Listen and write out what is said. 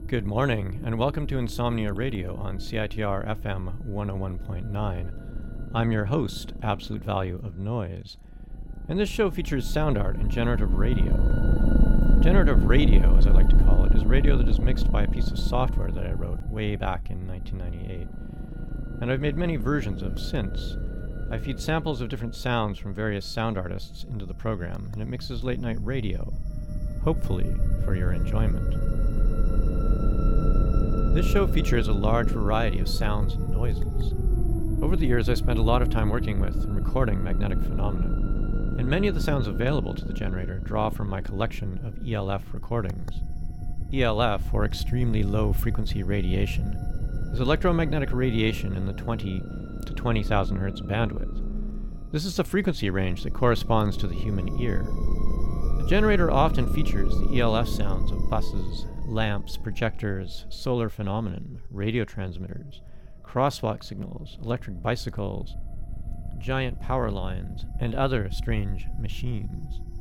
Good morning, and welcome to Insomnia Radio on CITR FM 101.9. I'm your host, Absolute Value of Noise, and this show features sound art and generative radio. Generative radio, as I like to call it, is radio that is mixed by a piece of software that I wrote way back in 1998, and I've made many versions of since. I feed samples of different sounds from various sound artists into the program, and it mixes late-night radio, hopefully for your enjoyment. This show features a large variety of sounds and noises. Over the years, I spent a lot of time working with and recording magnetic phenomena, and many of the sounds available to the generator draw from my collection of ELF recordings. ELF, or extremely low frequency radiation, is electromagnetic radiation in the 20 to 20,000 Hz bandwidth. This is the frequency range that corresponds to the human ear. The generator often features the ELF sounds of buses, lamps, projectors, solar phenomenon, radio transmitters, crosswalk signals, electric bicycles, giant power lines, and other strange machines.